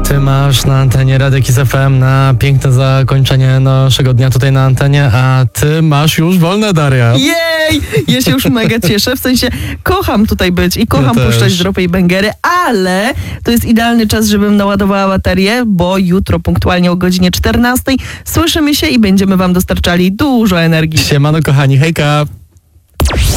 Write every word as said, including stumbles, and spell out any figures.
Ty masz na antenie Radia Kiss F M na piękne zakończenie naszego dnia tutaj na antenie, a ty masz już wolne, Daria. Jej! Ja się już mega cieszę, w sensie kocham tutaj być i kocham Ja puszczać też. dropy i bangery, ale to jest idealny czas, żebym naładowała baterię, bo jutro punktualnie o godzinie czternastej słyszymy się i będziemy wam dostarczali dużo energii. Siemano kochani, hejka.